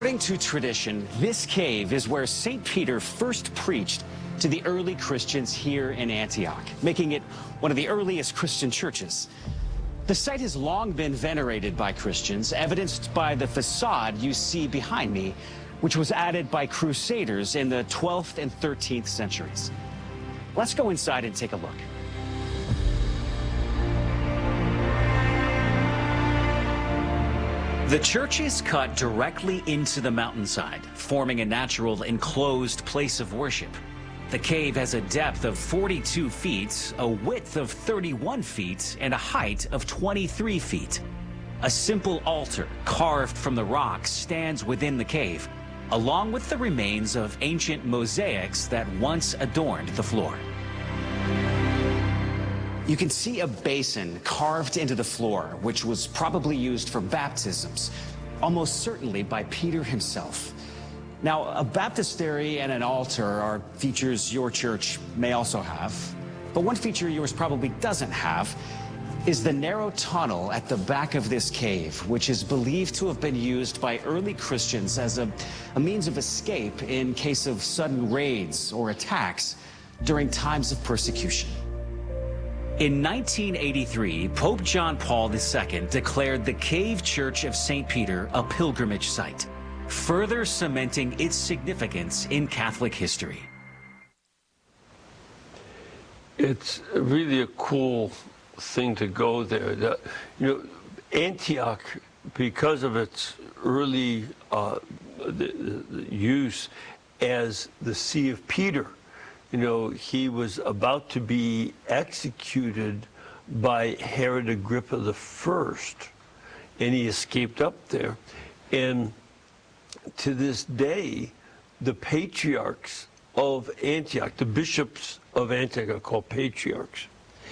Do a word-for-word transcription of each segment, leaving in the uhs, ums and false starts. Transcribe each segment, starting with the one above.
According to tradition, this cave is where Saint Peter first preached to the early Christians here in Antioch, making it one of the earliest Christian churches. The site has long been venerated by Christians, evidenced by the facade you see behind me, which was added by Crusaders in the twelfth and thirteenth centuries. Let's go inside and take a look. The church is cut directly into the mountainside, forming a natural enclosed place of worship. The cave has a depth of forty-two feet, a width of thirty-one feet, and a height of twenty-three feet. A simple altar carved from the rock stands within the cave, along with the remains of ancient mosaics that once adorned the floor. You can see a basin carved into the floor, which was probably used for baptisms, almost certainly by Peter himself. Now, a baptistry and an altar are features your church may also have, but one feature yours probably doesn't have is the narrow tunnel at the back of this cave, which is believed to have been used by early Christians as a, a means of escape in case of sudden raids or attacks during times of persecution. In nineteen eighty-three, Pope John Paul the Second declared the Cave Church of Saint Peter a pilgrimage site, further cementing its significance in Catholic history. It's really a cool thing to go there. The, you know, Antioch, because of its early uh, the, the use as the See of Peter, you know, he was about to be executed by Herod Agrippa the First, and he escaped up there. And to this day, the patriarchs of Antioch, the bishops of Antioch are called patriarchs,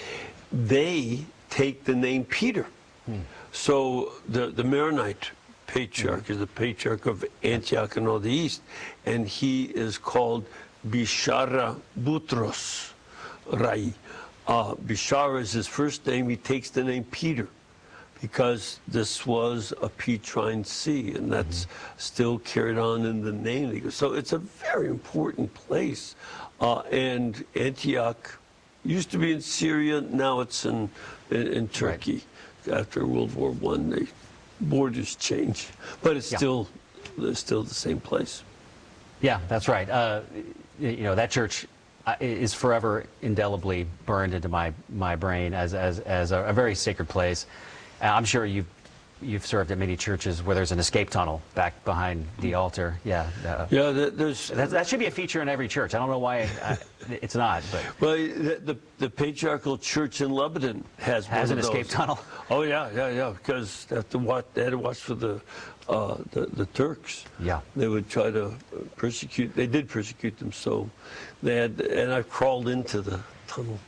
they take the name Peter. Hmm. So the, the Maronite patriarch hmm. is the patriarch of Antioch and all the East, and he is called Bishara Boutros Rai. Uh, Bishara is his first name. He takes the name Peter because this was a Petrine see, and that's mm-hmm. still carried on in the name. So it's a very important place. Uh, and Antioch used to be in Syria. Now it's in in, in Turkey. Right. After World War One, the borders changed, but it's yeah. still it's still the same place. Yeah, that's right. Uh, you know, that church is forever indelibly burned into my my brain as as as a, a very sacred place. Uh, I'm sure you've you've served at many churches where there's an escape tunnel back behind the altar. Yeah. Uh, yeah. There's that, that should be a feature in every church. I don't know why I, it's not, but well, the, the the patriarchal church in Lebanon has has one an of escape those. tunnel. Oh yeah, yeah, yeah. Because they have to watch. They had to watch for the. Uh, the, the Turks. Yeah. They would try to persecute, they did persecute them, so they had, and I crawled into the tunnel.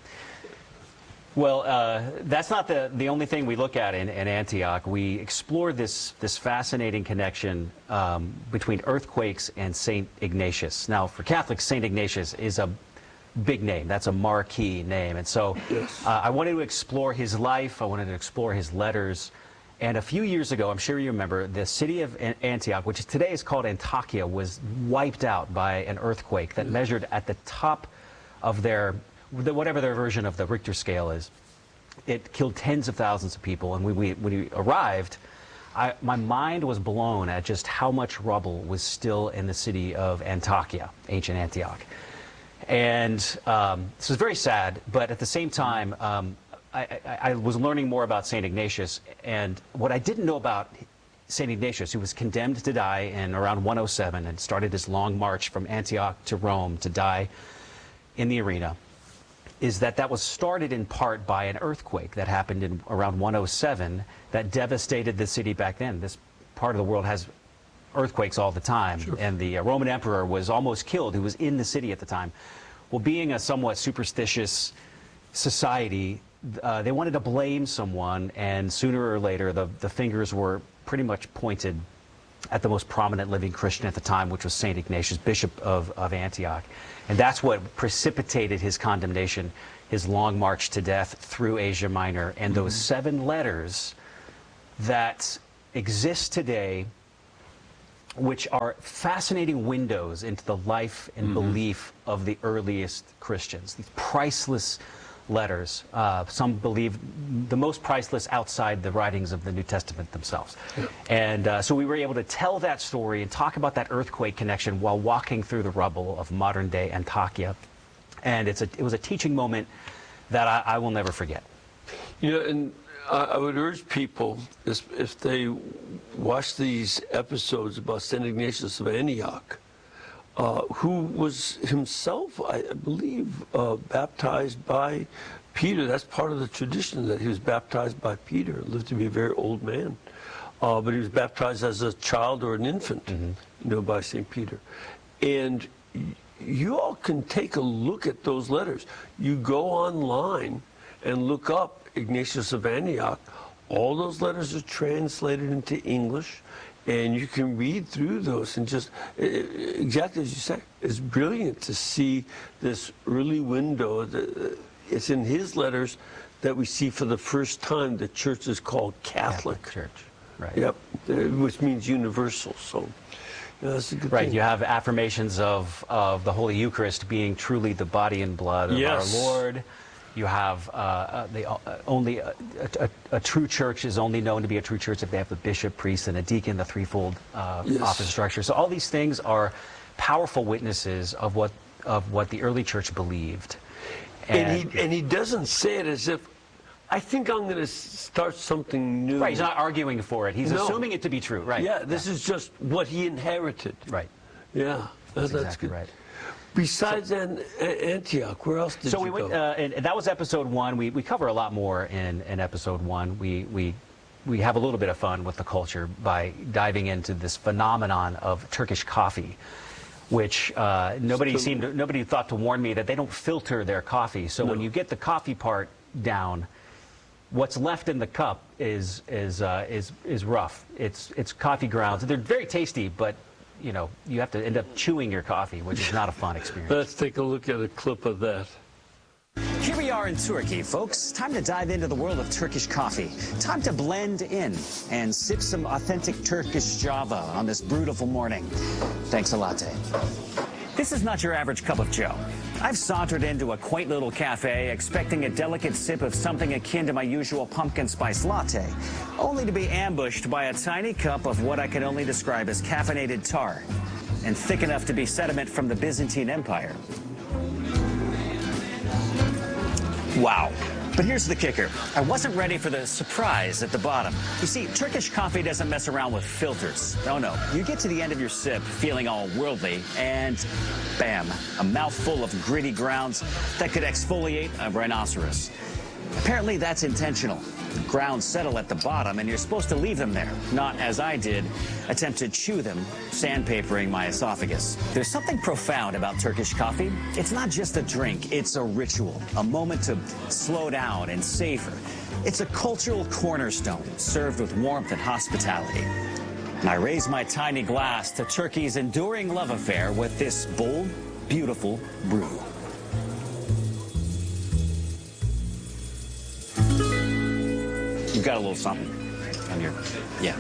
Well, uh, that's not the, the only thing we look at in, in Antioch. We explore this, this fascinating connection um, between earthquakes and Saint Ignatius. Now, for Catholics, Saint Ignatius is a big name. That's a marquee name. And so yes. uh, I wanted to explore his life. I wanted to explore his letters. And a few years ago, I'm sure you remember, the city of Antioch, which today is called Antakya, was wiped out by an earthquake that measured at the top of their, whatever their version of the Richter scale is. It killed tens of thousands of people. And when we, when we arrived, I, my mind was blown at just how much rubble was still in the city of Antakya, ancient Antioch. And um, this was very sad, but at the same time, um, I, I, I was learning more about Saint Ignatius, and what I didn't know about Saint Ignatius, who was condemned to die in around one oh seven and started his long march from Antioch to Rome to die in the arena, is that that was started in part by an earthquake that happened in around one oh seven that devastated the city back then. This part of the world has earthquakes all the time, sure. and the uh, Roman emperor was almost killed, who was in the city at the time. Well, being a somewhat superstitious society, Uh, they wanted to blame someone, and sooner or later the, the fingers were pretty much pointed at the most prominent living Christian at the time, which was Saint Ignatius, Bishop of, of Antioch. And that's what precipitated his condemnation, his long march to death through Asia Minor, and those mm-hmm. seven letters that exist today which are fascinating windows into the life and mm-hmm. belief of the earliest Christians. These priceless letters, uh, some believe the most priceless outside the writings of the New Testament themselves. Yeah. And uh, so we were able to tell that story and talk about that earthquake connection while walking through the rubble of modern-day Antakya. And it's a, it was a teaching moment that I, I will never forget. You know, and I would urge people, if, if they watch these episodes about Saint Ignatius of Antioch, uh, who was himself, I believe, uh, baptized by Peter. That's part of the tradition, that he was baptized by Peter. Lived to be a very old man, uh, but he was baptized as a child or an infant, mm-hmm. you know, by Saint Peter. And you all can take a look at those letters. You go online and look up Ignatius of Antioch. All those letters are translated into English, and you can read through those and just, exactly as you say, it's brilliant to see this early window. It's in his letters that we see for the first time the church is called Catholic. Catholic Church, right. Yep, which means universal, so. Yeah, that's a good right, thing. You have affirmations of, of the Holy Eucharist being truly the body and blood of yes. our Lord. You have uh, uh, the uh, only uh, a, a, a true church is only known to be a true church if they have the bishop, priest, and a deacon, the threefold uh, yes. office structure. So all these things are powerful witnesses of what of what the early church believed. And, and he and he doesn't say it as if, I think I'm going to start something new. Right, he's not arguing for it. He's no. assuming it to be true. Right. Yeah, this yeah. is just what he inherited. Right. Yeah, that's, that's exactly good. Right. Besides so, an, Antioch, where else did so you we go? went, uh, and that was episode one. We, we cover a lot more in, in episode one. We, we, we have a little bit of fun with the culture by diving into this phenomenon of Turkish coffee, which uh, nobody Still, seemed to, nobody thought to warn me that they don't filter their coffee. So no. when you get the coffee part down, what's left in the cup is is uh, is is rough. It's it's coffee grounds. They're very tasty, but you know, you have to end up chewing your coffee, which is not a fun experience. Let's take a look at a clip of that. Here we are in Turkey, folks. Time to dive into the world of Turkish coffee. Time to blend in and sip some authentic Turkish Java on this beautiful morning. Thanks a latte. This is not your average cup of joe. I've sauntered into a quaint little cafe expecting a delicate sip of something akin to my usual pumpkin spice latte, only to be ambushed by a tiny cup of what I can only describe as caffeinated tar, and thick enough to be sediment from the Byzantine Empire. Wow. But here's the kicker. I wasn't ready for the surprise at the bottom. You see, Turkish coffee doesn't mess around with filters. Oh, no. You get to the end of your sip feeling all worldly, and bam, a mouthful of gritty grounds that could exfoliate a rhinoceros. Apparently, that's intentional. The grounds settle at the bottom, and you're supposed to leave them there, not, as I did, attempt to chew them, sandpapering my esophagus. There's something profound about Turkish coffee. It's not just a drink, it's a ritual, a moment to slow down and savor. It's a cultural cornerstone, served with warmth and hospitality. And I raise my tiny glass to Turkey's enduring love affair with this bold, beautiful brew. You've got a little something on your, yeah.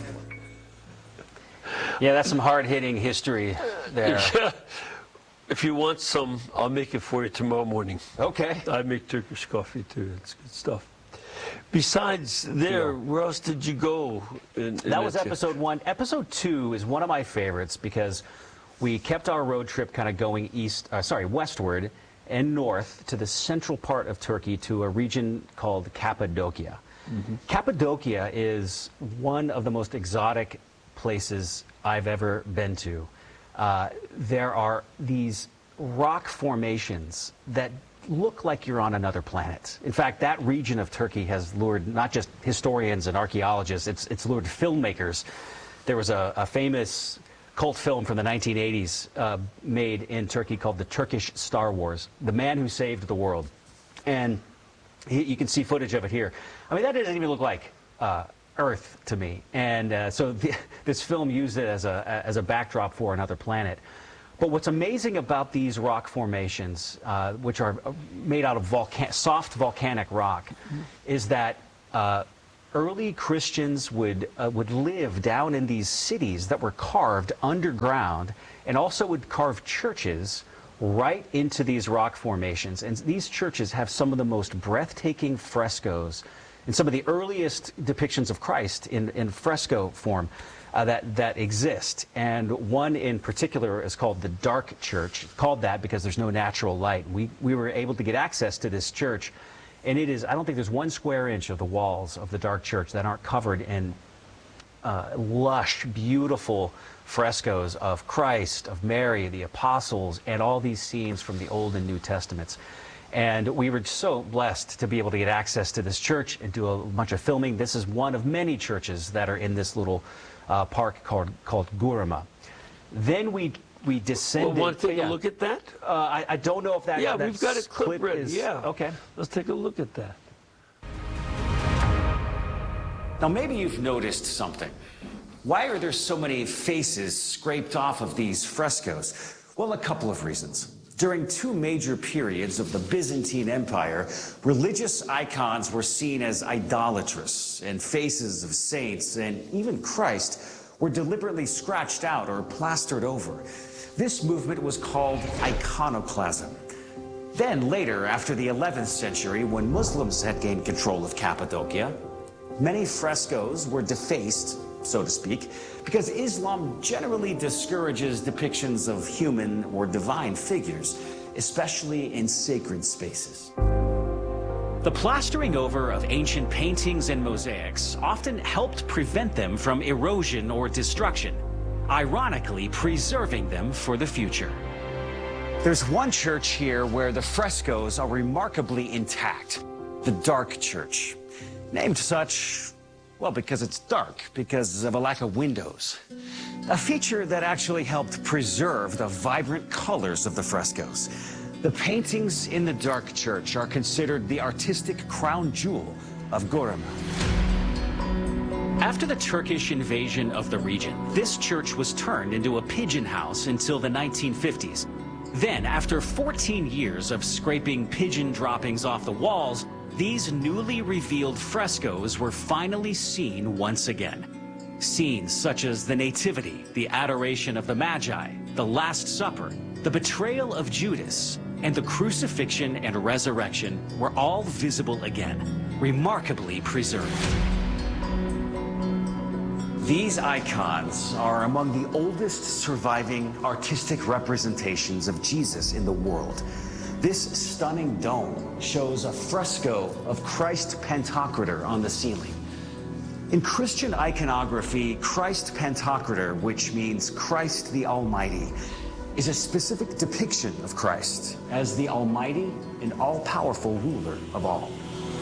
Yeah, that's some hard-hitting history there. Yeah. If you want some, I'll make it for you tomorrow morning. Okay. I make Turkish coffee, too. It's good stuff. Besides there, yeah. where else did you go? In, in that, that was trip? episode one. Episode two is one of my favorites because we kept our road trip kind of going east, uh, sorry, westward and north to the central part of Turkey to a region called Cappadocia. Mm-hmm. Cappadocia is one of the most exotic places I've ever been to. Uh, there are these rock formations that look like you're on another planet. In fact, that region of Turkey has lured not just historians and archaeologists, it's, it's lured filmmakers. There was a, a famous cult film from the nineteen eighties uh, made in Turkey called The Turkish Star Wars, The Man Who Saved the World. And he, you can see footage of it here. I mean, that doesn't even look like uh, Earth to me. And uh, so the, this film used it as a, as a backdrop for another planet. But what's amazing about these rock formations, uh, which are made out of volcan soft volcanic rock, mm-hmm. is that uh, early Christians would, uh, would live down in these cities that were carved underground, and also would carve churches right into these rock formations. And these churches have some of the most breathtaking frescoes and some of the earliest depictions of Christ in, in fresco form uh, that, that exist. And one in particular is called the Dark Church. It's called that because there's no natural light. We, we were able to get access to this church, and it is, I don't think there's one square inch of the walls of the Dark Church that aren't covered in uh, lush, beautiful frescoes of Christ, of Mary, the apostles, and all these scenes from the Old and New Testaments. And we were so blessed to be able to get access to this church and do a bunch of filming. This is one of many churches that are in this little uh, park called, called Gurama. Then we we descended. Well, want to take yeah. a look at that? Uh, I, I don't know if that. Yeah, that we've got a clip, clip ready. is, Yeah. Okay. Let's take a look at that. Now, maybe you've noticed something. Why are there so many faces scraped off of these frescoes? Well, a couple of reasons. During two major periods of the Byzantine Empire, religious icons were seen as idolatrous, and faces of saints and even Christ were deliberately scratched out or plastered over. This movement was called iconoclasm. Then later, after the eleventh century, when Muslims had gained control of Cappadocia, many frescoes were defaced, so to speak, because Islam generally discourages depictions of human or divine figures, especially in sacred spaces. The plastering over of ancient paintings and mosaics often helped prevent them from erosion or destruction, ironically preserving them for the future. There's one church here where the frescoes are remarkably intact, the Dark Church. Named such, well, because it's dark, because of a lack of windows. A feature that actually helped preserve the vibrant colors of the frescoes. The paintings in the Dark Church are considered the artistic crown jewel of Gurama. After the Turkish invasion of the region, this church was turned into a pigeon house until the nineteen fifties. Then, after fourteen years of scraping pigeon droppings off the walls, these newly revealed frescoes were finally seen once again. Scenes such as the Nativity, the Adoration of the Magi, the Last Supper, the betrayal of Judas, and the crucifixion and resurrection were all visible again, remarkably preserved. These icons are among the oldest surviving artistic representations of Jesus in the world. This stunning dome shows a fresco of Christ Pantocrator on the ceiling. In Christian iconography, Christ Pantocrator, which means Christ the Almighty, is a specific depiction of Christ as the almighty and all-powerful ruler of all.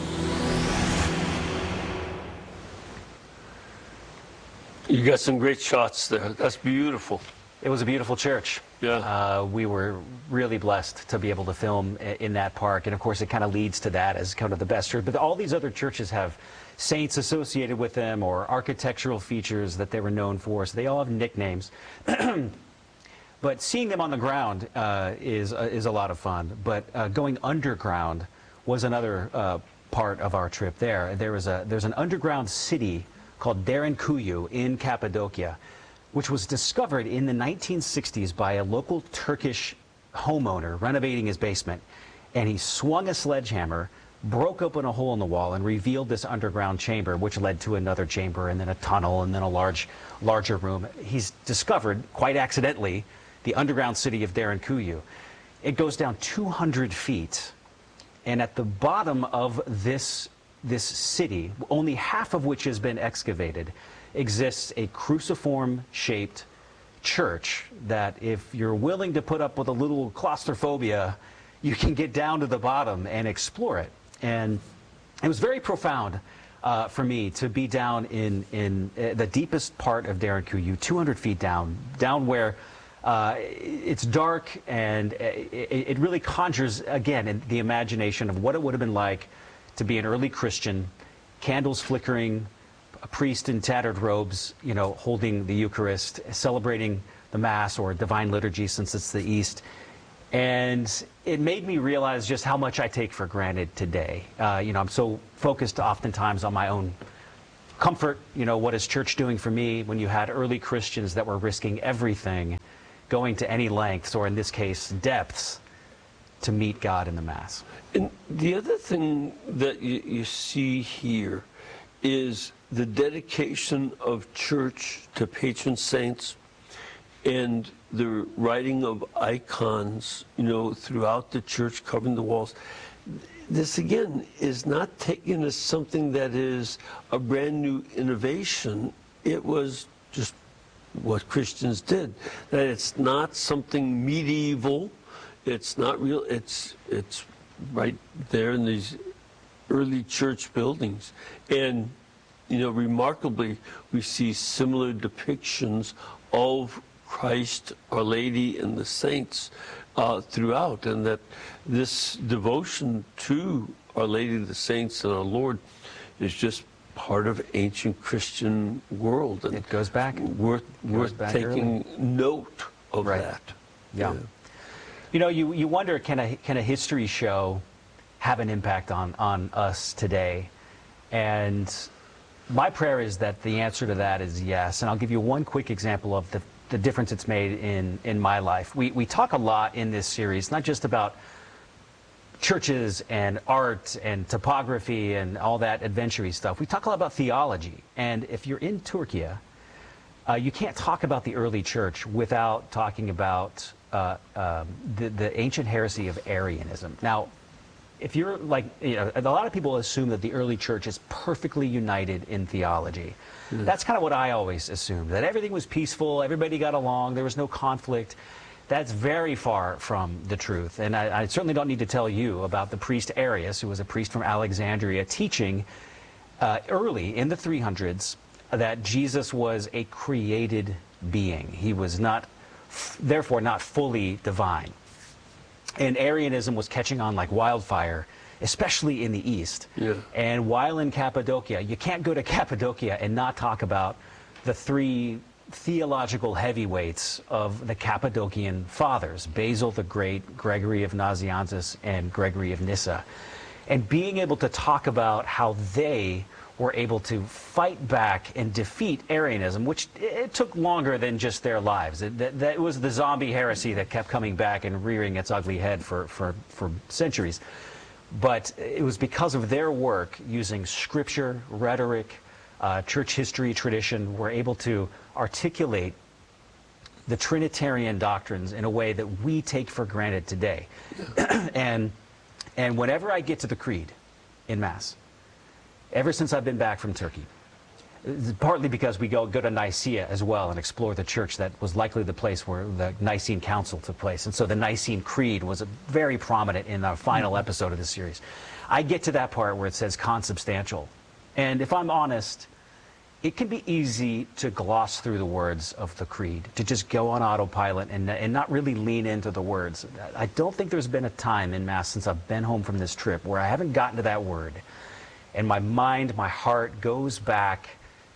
You got some great shots there. That's beautiful. It was a beautiful church. Yeah. Uh, we were really blessed to be able to film in that park. And of course, it kind of leads to that as kind of the best church. But all these other churches have saints associated with them or architectural features that they were known for. So they all have nicknames. But seeing them on the ground uh, is, uh, is a lot of fun. But uh, going underground was another uh, part of our trip there. There was a, there's an underground city called Derinkuyu in Cappadocia, which was discovered in the nineteen sixties by a local Turkish homeowner renovating his basement. And he swung a sledgehammer, broke open a hole in the wall, and revealed this underground chamber, which led to another chamber, and then a tunnel, and then a large, larger room. He's discovered, quite accidentally, the underground city of Derinkuyu. It goes down two hundred feet, and at the bottom of this, this city, only half of which has been excavated, exists a cruciform-shaped church that if you're willing to put up with a little claustrophobia, you can get down to the bottom and explore it. And it was very profound uh, for me to be down in, in uh, the deepest part of Derinkuyu, two hundred feet down, down where uh, it's dark, and it, it really conjures, again, in the imagination of what it would have been like to be an early Christian, candles flickering, a priest in tattered robes, you know, holding the Eucharist, celebrating the Mass or Divine Liturgy since it's the East. And it made me realize just how much I take for granted today. Uh, you know, I'm so focused oftentimes on my own comfort, you know, what is church doing for me, when you had early Christians that were risking everything, going to any lengths, or in this case, depths, to meet God in the Mass. And the other thing that you, you see here is the dedication of church to patron saints and the writing of icons, you know, throughout the church, covering the walls. This, again, is not taken as something that is a brand new innovation. It was just what Christians did. That it's not something medieval. It's not real. It's, it's right there in these early church buildings. And, you know, remarkably, we see similar depictions of Christ, Our Lady, and the saints uh, throughout, and that this devotion to Our Lady, the saints, and our Lord is just part of ancient Christian world. And it goes back. Worth, goes worth back taking early. note of Right. that. Yeah. yeah. You know, you, you wonder, can a, can a history show have an impact on, on us today? And my prayer is that the answer to that is yes. And I'll give you one quick example of the, the difference it's made in, in my life. We, we talk a lot in this series, not just about churches and art and topography and all that adventure-y stuff. We talk a lot about theology. And if you're in Turkey, uh, you can't talk about the early church without talking about uh, um, the, the ancient heresy of Arianism. Now, if you're like, you know, a lot of people assume that the early church is perfectly united in theology. Mm. That's kind of what I always assumed, that everything was peaceful, everybody got along, there was no conflict. That's very far from the truth. And I, I certainly don't need to tell you about the priest Arius, who was a priest from Alexandria, teaching uh, early in the three hundreds that Jesus was a created being. He was not, therefore, not fully divine. And Arianism was catching on like wildfire, especially in the East. Yeah. And while in Cappadocia, you can't go to Cappadocia and not talk about the three theological heavyweights of the Cappadocian fathers, Basil the Great, Gregory of Nazianzus, and Gregory of Nyssa. And being able to talk about how they were able to fight back and defeat Arianism, which it took longer than just their lives. It, that, that was the zombie heresy that kept coming back and rearing its ugly head for, for, for centuries. But it was because of their work using scripture, rhetoric, uh, church history, tradition, were able to articulate the Trinitarian doctrines in a way that we take for granted today. and, and whenever I get to the Creed in Mass, ever since I've been back from Turkey, partly because we go, go to Nicaea as well and explore the church that was likely the place where the Nicene Council took place. And so the Nicene Creed was very prominent in our final episode of this series. I get to that part where it says consubstantial. And if I'm honest, it can be easy to gloss through the words of the Creed, to just go on autopilot and, and not really lean into the words. I don't think there's been a time in Mass since I've been home from this trip where I haven't gotten to that word. And my mind, my heart goes back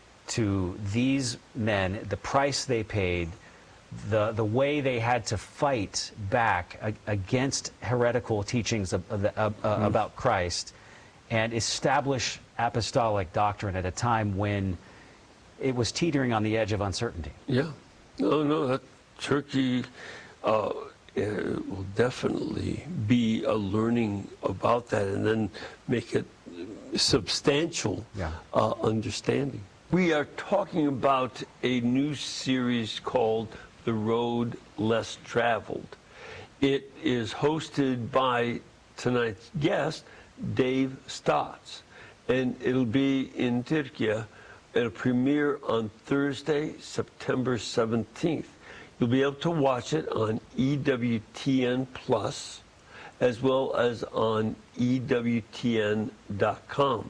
to these men, the price they paid, the, the way they had to fight back a, against heretical teachings of, of, of, uh, mm. about Christ and establish apostolic doctrine at a time when it was teetering on the edge of uncertainty. Yeah. No, no, that Turkey uh, will definitely be a learning about that and then make it substantial yeah. uh, understanding. We are talking about a new series called The Road Less Traveled. It is hosted by tonight's guest, Dave Stotts, and it'll be in Turkey. It'll premiere on Thursday, September seventeenth. You'll be able to watch it on E W T N Plus, as well as on E W T N dot com.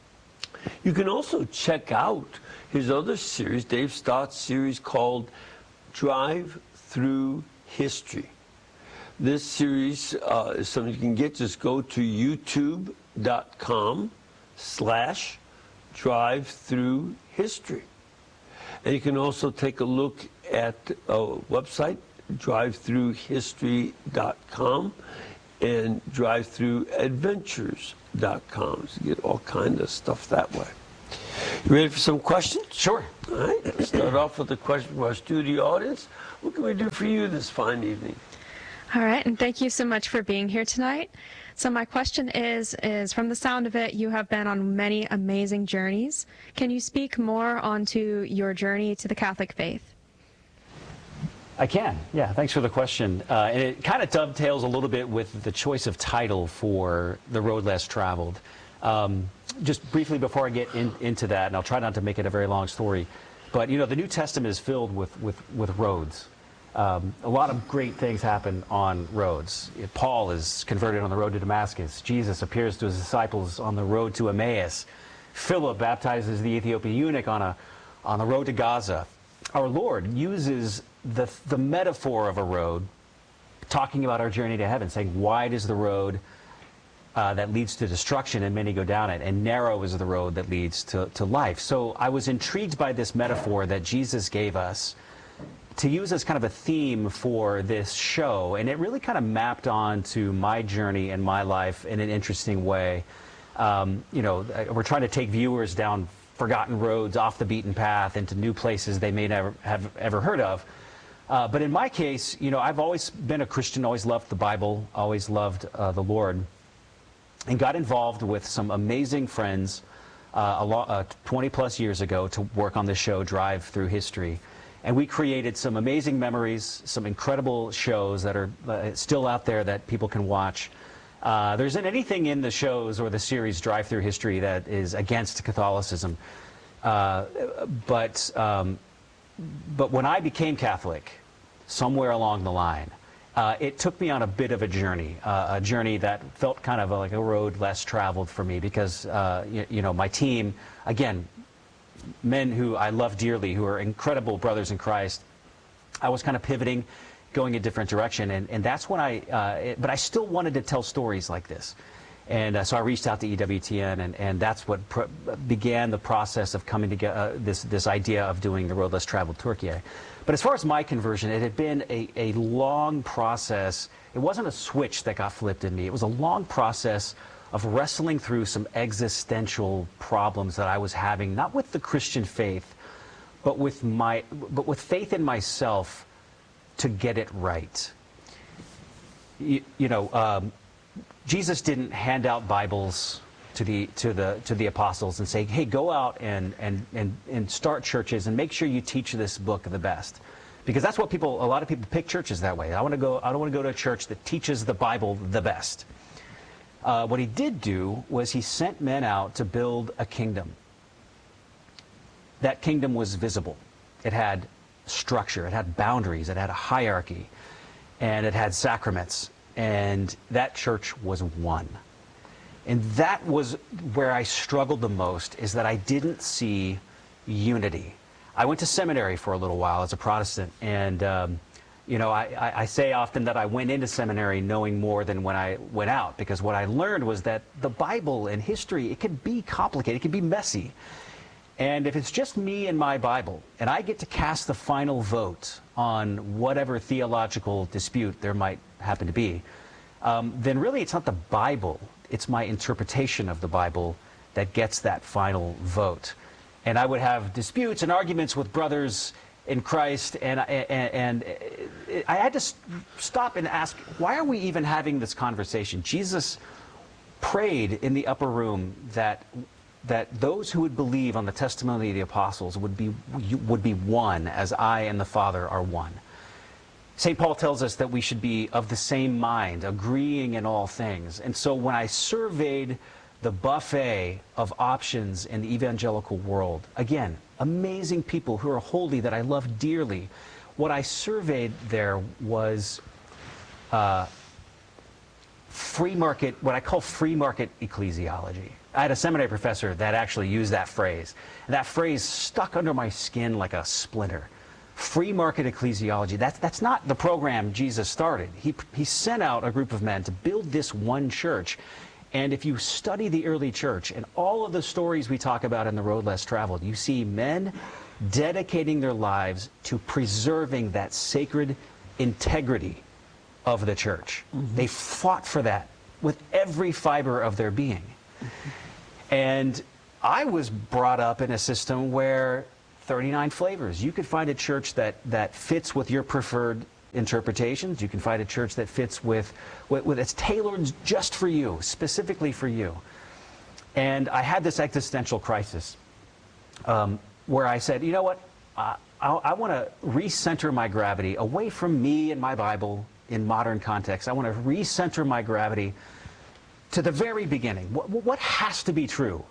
You can also check out his other series, Dave Stott's series called Drive Through History. This series uh, is something you can get. Just go to YouTube dot com slash Drive Through History. And you can also take a look at a website, drive through history dot com and drive through adventures dot com. So you get all kinds of stuff that way. You ready for some questions? Sure. All right, let's start off with a question from our studio audience. What can we do for you this fine evening? All right, and thank you so much for being here tonight. So my question is, is from the sound of it, you have been on many amazing journeys. Can you speak more onto your journey to the Catholic faith? I can, yeah, thanks for the question. Uh, and it kind of dovetails a little bit with the choice of title for The Road Less Traveled. Um, just briefly before I get in, into that, and I'll try not to make it a very long story, but you know, the New Testament is filled with, with, with roads. Um, a lot of great things happen on roads. Paul is converted on the road to Damascus. Jesus appears to his disciples on the road to Emmaus. Philip baptizes the Ethiopian eunuch on, a, on the road to Gaza. Our Lord uses the, the metaphor of a road, talking about our journey to heaven, saying, wide is the road uh, that leads to destruction, and many go down it, and narrow is the road that leads to, to life. So I was intrigued by this metaphor that Jesus gave us to use as kind of a theme for this show, and it really kind of mapped on to my journey and my life in an interesting way. Um, you know, we're trying to take viewers down forgotten roads, off the beaten path, into new places they may never have ever heard of. Uh, but in my case, you know, I've always been a Christian, always loved the Bible, always loved uh, the Lord, and got involved with some amazing friends uh, a lot, uh, twenty plus years ago to work on this show, Drive Through History. And we created some amazing memories, some incredible shows that are uh, still out there that people can watch. Uh, there isn't anything in the shows or the series Drive Through History that is against Catholicism. Uh, but, um, but when I became Catholic, somewhere along the line, uh, it took me on a bit of a journey, uh, a journey that felt kind of like a road less traveled for me because, uh, you, you know, my team, again, men who I love dearly, who are incredible brothers in Christ, I was kind of pivoting, going a different direction, and, and that's when I, uh, it, but I still wanted to tell stories like this. And uh, so I reached out to E W T N, and, and that's what pr began the process of coming together, uh, this, this idea of doing the Road Less Traveled Turkey. But as far as my conversion, it had been a, a long process. It wasn't a switch that got flipped in me. It was a long process of wrestling through some existential problems that I was having, not with the Christian faith, but with my, but with faith in myself to get it right. You, you know, um, Jesus didn't hand out Bibles to the to the to the apostles and say, "Hey, go out and and and and start churches and make sure you teach this book the best," because that's what people, a lot of people pick churches that way. I want to go. I don't want to go to a church that teaches the Bible the best. Uh, what he did do was he sent men out to build a kingdom. That kingdom was visible. It had structure, it had boundaries, it had a hierarchy, and it had sacraments. And that church was one. And that was where I struggled the most, is that I didn't see unity. I went to seminary for a little while as a Protestant, and um, you know, I, I, I say often that I went into seminary knowing more than when I went out, because what I learned was that the Bible and history, it can be complicated, it can be messy. And if it's just me and my Bible, and I get to cast the final vote on whatever theological dispute there might happen to be, um, then really it's not the Bible, it's my interpretation of the Bible that gets that final vote. And I would have disputes and arguments with brothers in Christ, and, and, and I had to stop and ask, why are we even having this conversation? Jesus prayed in the upper room that that those who would believe on the testimony of the apostles would be would be one, as I and the Father are one. Saint Paul tells us that we should be of the same mind, agreeing in all things. And so when I surveyed the buffet of options in the evangelical world, again, amazing people who are holy that I love dearly, what I surveyed there was uh, free market, what I call free market ecclesiology. I had a seminary professor that actually used that phrase. And that phrase stuck under my skin like a splinter. Free market ecclesiology. That's, that's not the program Jesus started. He, he sent out a group of men to build this one church. And if you study the early church and all of the stories we talk about in The Road Less Traveled, you see men dedicating their lives to preserving that sacred integrity of the church. Mm-hmm. They fought for that with every fiber of their being. Mm-hmm. And I was brought up in a system where thirty-nine flavors. You could find a church that, that fits with your preferred interpretations. You can find a church that fits with, with, with it's tailored just for you, specifically for you. And I had this existential crisis um, where I said, you know what, uh, I, I want to recenter my gravity away from me and my Bible in modern context. I want to recenter my gravity to the very beginning. What, what has to be true?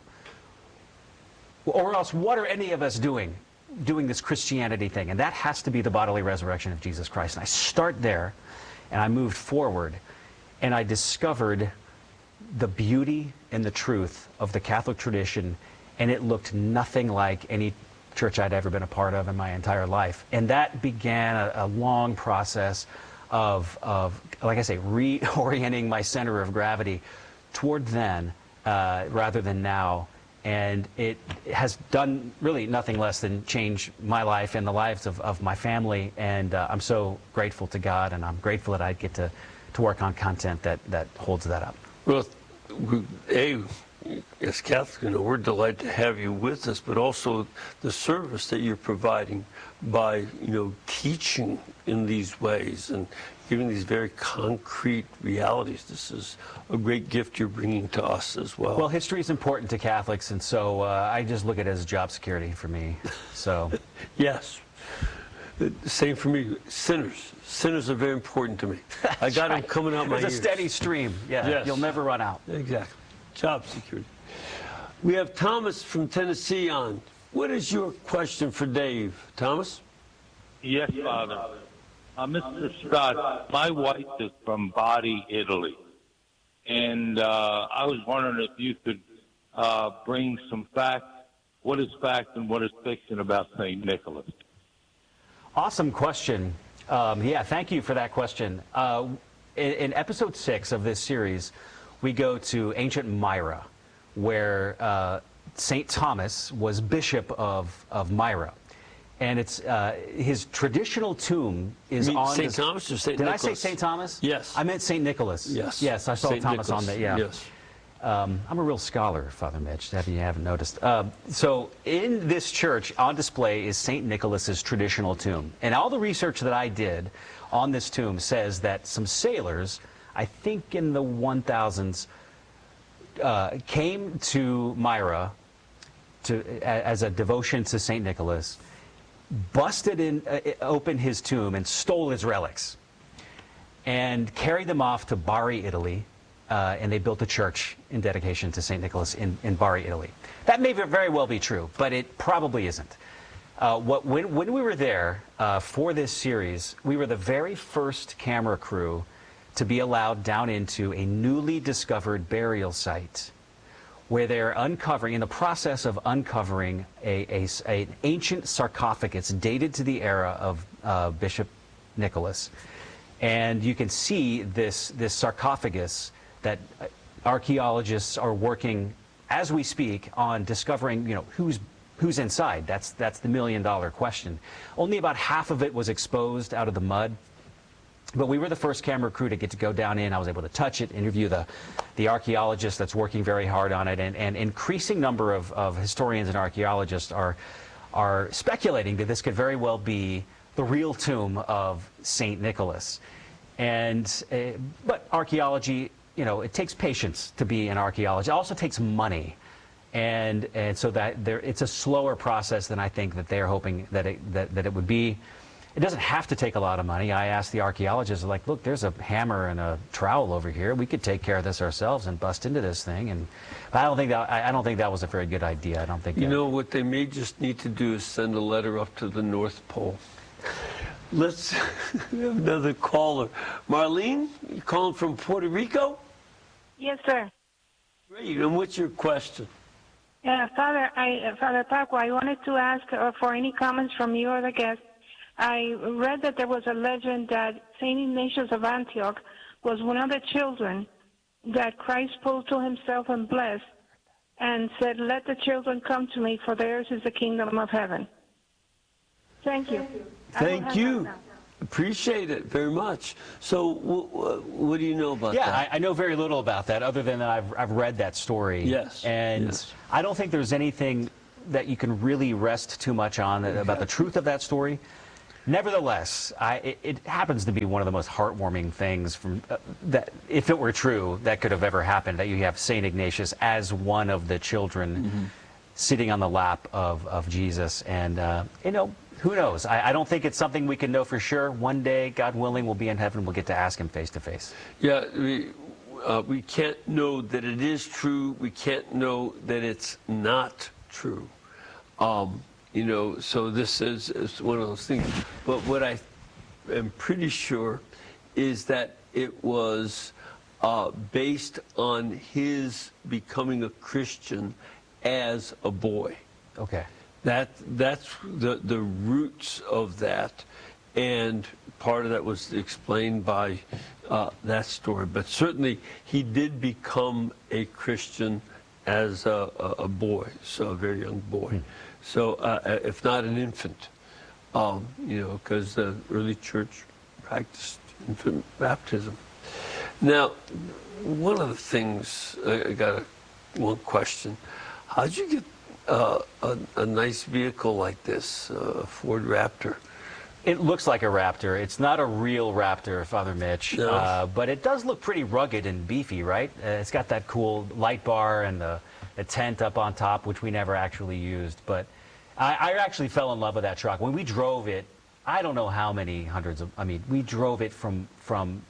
Or else, what are any of us doing, doing this Christianity thing? And that has to be the bodily resurrection of Jesus Christ. And I start there, and I moved forward, and I discovered the beauty and the truth of the Catholic tradition, and it looked nothing like any church I'd ever been a part of in my entire life. And that began a, a long process of, of, like I say, reorienting my center of gravity toward then uh, rather than now. And it has done really nothing less than change my life and the lives of, of my family. And uh, I'm so grateful to God, and I'm grateful that I get to, to work on content that, that holds that up. Well, A, as Catholics, you know, we're delighted to have you with us, but also the service that you're providing by, you know, teaching in these ways and giving these very concrete realities. This is a great gift you're bringing to us as well. Well, history is important to Catholics, and so uh, I just look at it as job security for me. So, yes. Same for me. Sinners. Sinners are very important to me. I got them coming out my ears. There's a steady stream. Yeah, yes. You'll never run out. Exactly. Job security. We have Thomas from Tennessee on. What is your question for Dave? Thomas? Yes, Father. Uh, Mister Scott, my wife is from Bari, Italy. And uh, I was wondering if you could uh, bring some facts. What is fact and what is fiction about Saint Nicholas? Awesome question. Um, yeah, thank you for that question. Uh, in, in episode six of this series, we go to ancient Myra, where uh, Saint Thomas was bishop of, of Myra. And it's uh, his traditional tomb is you mean on Saint Thomas or Saint Did Nicholas? I say Saint Thomas? Yes. I meant Saint Nicholas. Yes. Yes, I saw Saint Thomas Nicholas. on there. Yeah. Yes. Um, I'm a real scholar, Father Mitch, if you haven't noticed. Uh, so in this church, on display is Saint Nicholas's traditional tomb. And all the research that I did on this tomb says that some sailors, I think in the one thousands, uh, came to Myra to, as a devotion to Saint Nicholas, busted in, uh, open his tomb and stole his relics and carried them off to Bari, Italy, uh, and they built a church in dedication to Saint Nicholas in, in Bari, Italy. That may very well be true, but it probably isn't. Uh, what, when, when we were there uh, for this series, we were the very first camera crew to be allowed down into a newly discovered burial site where they're uncovering, in the process of uncovering a, a, a, an ancient sarcophagus dated to the era of uh, Bishop Nicholas. And you can see this, this sarcophagus that archaeologists are working, as we speak, on discovering, you know, who's, who's inside. That's, that's the million-dollar question. Only about half of it was exposed out of the mud. But we were the first camera crew to get to go down in. I was able to touch it, interview the, the archaeologist that's working very hard on it. And an increasing number of, of historians and archaeologists are, are speculating that this could very well be the real tomb of Saint Nicholas. And, uh, but archaeology, you know, it takes patience to be an archaeologist. It also takes money. And, and so that there, it's a slower process than I think that they're hoping that it, that, that it would be. It doesn't have to take a lot of money. I asked the archaeologists, like, look, there's a hammer and a trowel over here. We could take care of this ourselves and bust into this thing. And I don't think that I, I don't think that was a very good idea. I don't think. You that, know what they may just need to do is send a letter up to the North Pole. Let's we have another caller. Marlene, you calling from Puerto Rico? Yes, sir. Great. And what's your question? Uh, Father, I, uh, Father Paco, I wanted to ask uh, for any comments from you or the guest. I read that there was a legend that Saint Ignatius of Antioch was one of the children that Christ pulled to himself and blessed and said, "Let the children come to me, for theirs is the kingdom of heaven." Thank you. Thank you. Appreciate it very much. So, w w what do you know about yeah, that? I, I know very little about that, other than that I've, I've read that story. Yes. And yes. I don't think there's anything that you can really rest too much on about the truth of that story. Nevertheless, I, it, it happens to be one of the most heartwarming things from uh, that, if it were true, that could have ever happened. That you have Saint Ignatius as one of the children mm-hmm. sitting on the lap of, of Jesus, and uh, you know. Who knows? I, I don't think it's something we can know for sure. One day, God willing, we'll be in heaven. We'll get to ask him face to face. Yeah, we, uh, we can't know that it is true. We can't know that it's not true. Um, you know, so this is, is one of those things. But what I am pretty sure is that it was uh, based on his becoming a Christian as a boy. Okay. That that's the the roots of that, and part of that was explained by uh, that story. But certainly, he did become a Christian as a, a, a boy, so a very young boy. Hmm. So, uh, if not an infant, um, you know, because the early church practiced infant baptism. Now, one of the things I got a, one question: how'd you get Uh, a, a nice vehicle like this, a uh, Ford Raptor? It looks like a Raptor. It's not a real Raptor, Father Mitch, no. uh, but it does look pretty rugged and beefy, right? Uh, it's got that cool light bar and the, the tent up on top, which we never actually used. But I, I actually fell in love with that truck. When we drove it, I don't know how many hundreds of, I mean, we drove it from, from,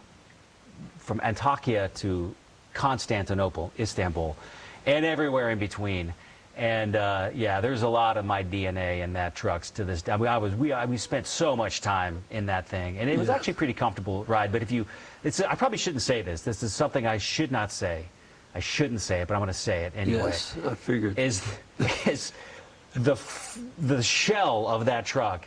from Antakya to Constantinople, Istanbul, and everywhere in between. And uh, yeah, there's a lot of my D N A in that truck to this day. I, mean, I was we I, we spent so much time in that thing, and it was yeah. actually a pretty comfortable ride. But if you, it's I probably shouldn't say this. This is something I should not say. I shouldn't say it, but I'm going to say it anyway. Yes, I figured. Is is the the shell of that truck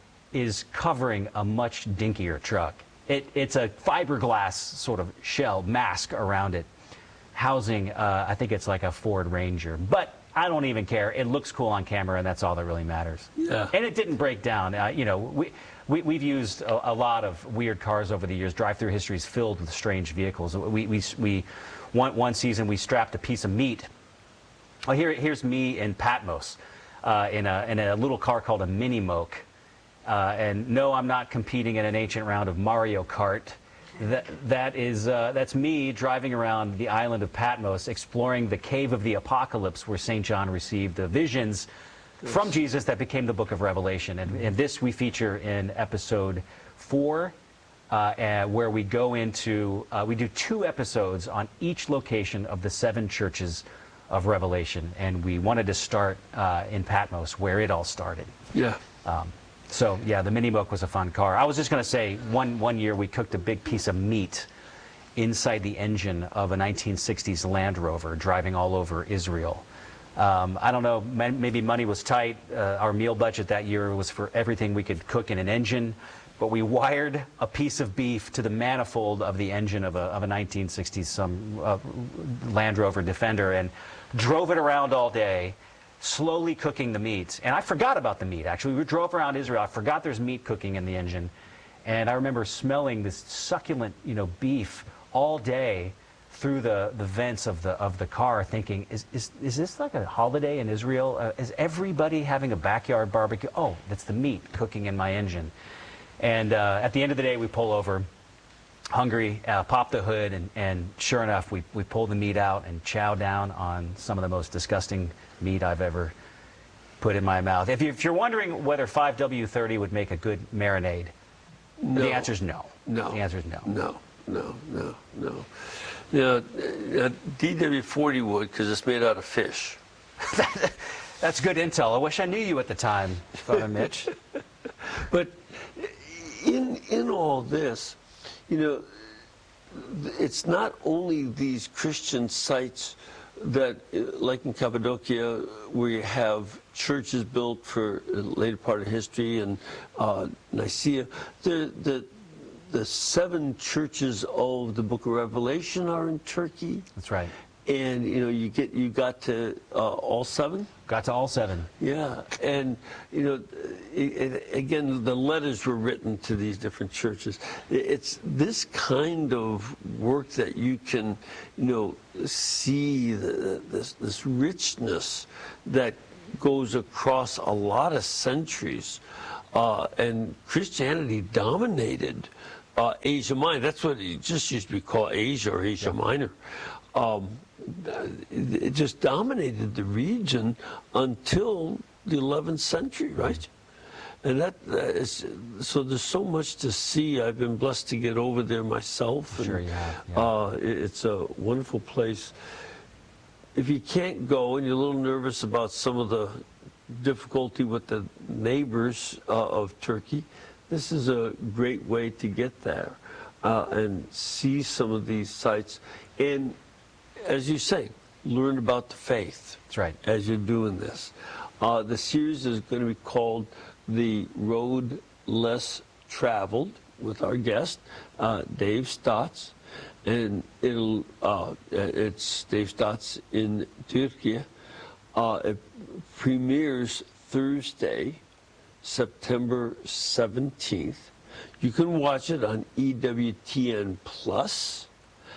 is covering a much dinkier truck. It it's a fiberglass sort of shell mask around it, housing uh, I think it's like a Ford Ranger, but I don't even care. It looks cool on camera, and that's all that really matters. Yeah. And it didn't break down. Uh, you know, we, we, we've used a, a lot of weird cars over the years. Drive-through history is filled with strange vehicles. We, we, we one, one season, we strapped a piece of meat. Well, here, here's me in Patmos uh, in, a, in a little car called a Mini Moke. Uh, and no, I'm not competing in an ancient round of Mario Kart. That, that is, uh, that's me driving around the island of Patmos, exploring the cave of the Apocalypse, where Saint John received the visions yes. from Jesus that became the book of Revelation. And, and this we feature in episode four, uh, uh, where we go into, uh, we do two episodes on each location of the seven churches of Revelation. And we wanted to start uh, in Patmos, where it all started. Yeah. Um, So, yeah, the Mini Moke was a fun car. I was just going to say, one, one year we cooked a big piece of meat inside the engine of a nineteen sixties Land Rover driving all over Israel. Um, I don't know, maybe money was tight. Uh, our meal budget that year was for everything we could cook in an engine. But we wired a piece of beef to the manifold of the engine of a, of a nineteen sixties some, uh, Land Rover Defender and drove it around all day, slowly cooking the meat. And I forgot about the meat, actually. We drove around Israel. I forgot there's meat cooking in the engine. And I remember smelling this succulent, you know, beef all day through the, the vents of the of the car, thinking, is, is, is this like a holiday in Israel? Uh, is everybody having a backyard barbecue? Oh, that's the meat cooking in my engine. And uh, at the end of the day, we pull over, hungry, uh, pop the hood, and, and sure enough, we, we pull the meat out and chow down on some of the most disgusting meat I've ever put in my mouth. If, you, if you're wondering whether five W thirty would make a good marinade, no. the answer is no. No. The answer is no. No, no, no, no. Yeah, uh, D W forty would, because it's made out of fish. That's good intel. I wish I knew you at the time, Father Mitch. But in in all this, you know, it's not only these Christian sites that, like in Cappadocia, where you have churches built for the later part of history, and uh, Nicaea, the, the, the seven churches of the book of Revelation are in Turkey. That's right. and you know, you get you got to uh, all seven. Got to all seven. Yeah, and you know, it, it, again, the letters were written to these different churches. It's this kind of work that you can, you know, see the, this this richness that goes across a lot of centuries, uh, and Christianity dominated uh, Asia Minor. That's what it just used to be called, Asia or Asia yeah. Minor. Um, it just dominated the region until the eleventh century, right? And that is, so there's so much to see. I've been blessed to get over there myself. Sure, and, you have. Yeah. Uh, it's a wonderful place. If you can't go and you're a little nervous about some of the difficulty with the neighbors uh, of Turkey, this is a great way to get there uh, and see some of these sites. And as you say, learn about the faith. That's right. As you're doing this. Uh, the series is going to be called The Road Less Traveled with our guest, uh, Dave Stotts. And it'll, uh, it's Dave Stotts in Turkey. Uh, it premieres Thursday, September seventeenth. You can watch it on E W T N Plus,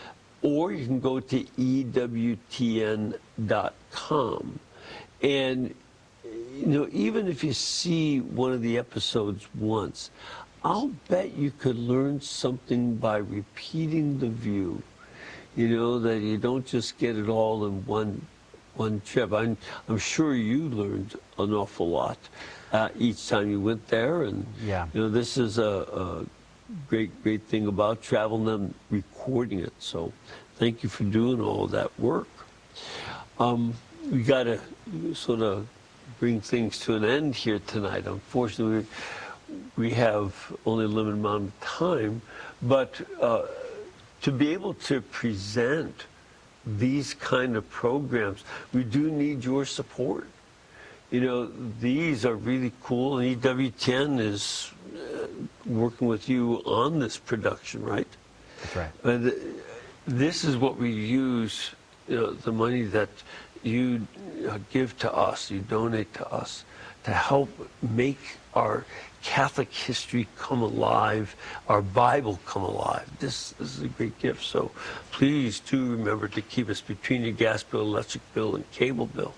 or you can go to E W T N dot com. And, you know, even if you see one of the episodes once, I'll bet you could learn something by repeating the view. You know, that you don't just get it all in one one trip. I'm, I'm sure you learned an awful lot uh, each time you went there. And, yeah. you know, this is a, a great, great thing about traveling and recording it. So thank you for doing all of that work. Um, we got to sort of bring things to an end here tonight. Unfortunately, we have only a limited amount of time, but uh, to be able to present these kind of programs, we do need your support. You know, these are really cool, and E W T N is uh, working with you on this production, right? That's right. And this is what we use, you know, the money that you give to us, you donate to us, to help make our Catholic history come alive, our Bible come alive. This, this is a great gift. So please do remember to keep us between your gas bill, electric bill, and cable bill.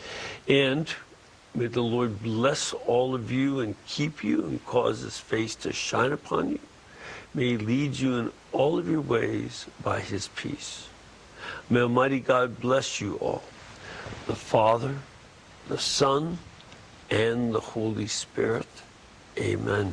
And may the Lord bless all of you and keep you and cause his face to shine upon you. May he lead you in all of your ways by his peace. May Almighty God bless you all, the Father, the Son, and the Holy Spirit. Amen.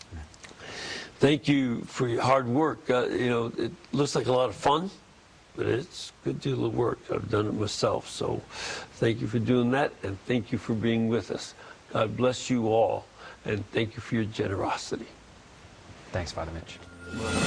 Thank you for your hard work. Uh, you know, it looks like a lot of fun, but it's a good deal of work. I've done it myself. So thank you for doing that, and thank you for being with us. God bless you all, and thank you for your generosity. Thanks, Father Mitch.